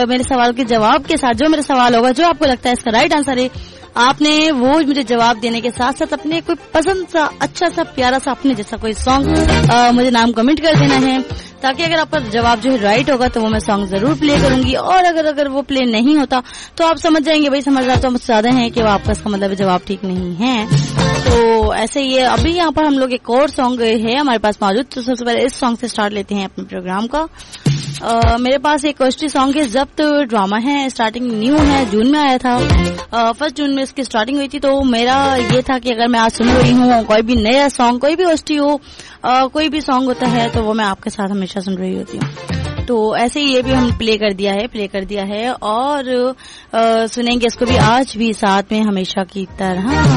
मेरे सवाल के जवाब के साथ जो मेरा सवाल होगा, जो आपको लगता है इसका राइट आंसर है, आपने वो मुझे जवाब देने के साथ साथ अपने कोई पसंद सा अच्छा सा प्यारा सा अपने जैसा कोई सॉन्ग मुझे नाम कमेंट कर देना है, ताकि अगर आपका जवाब जो है राइट होगा तो वो मैं सॉन्ग जरूर प्ले करूंगी। और अगर वो प्ले नहीं होता तो आप समझ जाएंगे, भाई समझदार तो मुझसे ज्यादा है कि वो आपका इसका मतलब जवाब ठीक नहीं है। तो ऐसे ही है। अभी यहाँ पर हम लोग एक और सॉन्ग है हमारे पास मौजूद, तो सबसे पहले इस सॉन्ग से स्टार्ट लेते हैं अपने प्रोग्राम का। मेरे पास एक कोस्टी सॉन्ग है, जब्त ड्रामा है, स्टार्टिंग न्यू है, जून में आया था, 1 जून में इसकी स्टार्टिंग हुई थी। तो मेरा ये था कि अगर मैं आज सुन रही हूँ कोई भी नया सॉन्ग, कोई भी कोस्टी हो, कोई भी सॉन्ग होता है तो वो मैं आपके साथ हमेशा सुन रही होती हूँ। तो ऐसे ही ये भी हम प्ले कर दिया है और सुनेंगे इसको भी आज भी साथ में हमेशा की तरह।